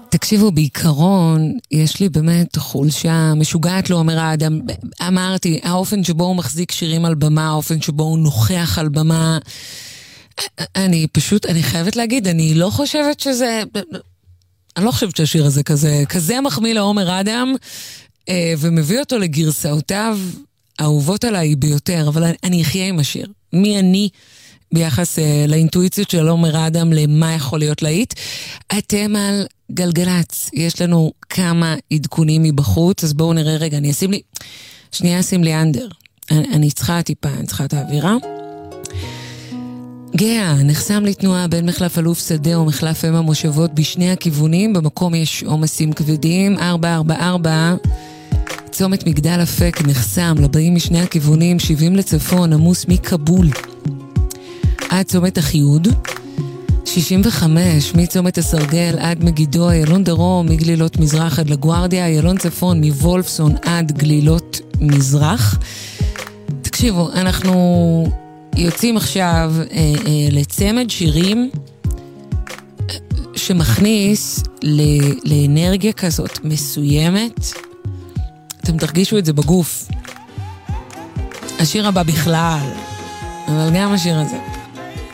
תקשיבו, בעיקרון, יש לי באמת חולשה משוגעת לא אומר האדם. אמרתי, האופן שבו הוא מחזיק שירים על במה, האופן שבו הוא נוכח על במה, אני חייבת להגיד, אני לא חושבת שהשיר הזה כזה מחמיא לעומר אדם, ומביא אותו לגרסאותיו האהובות עליי ביותר, אבל אני אחיה עם השיר. מי אני ביחס לאינטואיציות של עומר אדם, למה יכול להיות להיט? אתם על גלגלץ, יש לנו כמה עדכונים מבחוץ, אז בואו נראה רגע, אני אשים לי אנדר. אני צריכה את האווירה. גאה, נחסם לי תנועה בין מחלף אלוף שדה ומחלף אם המושבות בשני הכיוונים, במקום יש עומסים כבדים, 444, צומת מגדל אפק נחסם, לבאים משני הכיוונים, 70 לצפון, עמוס מקבול, עד צומת החיוד, 65, מצומת הסרגל עד מגידו, איילון דרום, מגלילות מזרח עד לגוארדיה, איילון צפון, מוולפסון עד גלילות מזרח. תקשיבו, אנחנו יוצאים עכשיו לצמד שירים שמכניס לאנרגיה כזאת מסוימת. אתם תרגישו את זה בגוף. השיר הבא בכלל, אבל גם השיר הזה.